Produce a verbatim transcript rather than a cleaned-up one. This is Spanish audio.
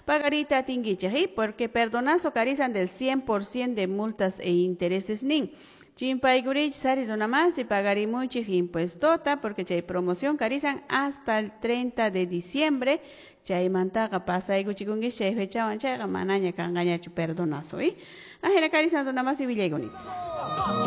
pagarita tinguichaji, porque perdonazo carizan del cien por ciento de multas e intereses nin. Chimpaigurich sarizona más y pagarimuchis impuestota porque chay promoción carizan hasta el treinta de diciembre. Chay mantaga pasa y guchikungish chay fecha manchaga manaña cangaña chu perdonazo, ¿eh? Ajena carizan zona más y villaygonis.